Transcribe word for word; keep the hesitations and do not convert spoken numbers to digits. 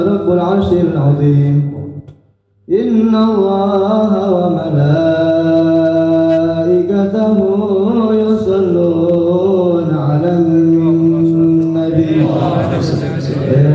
رب العرش العظيم إن الله وملائكته يصلون على النبي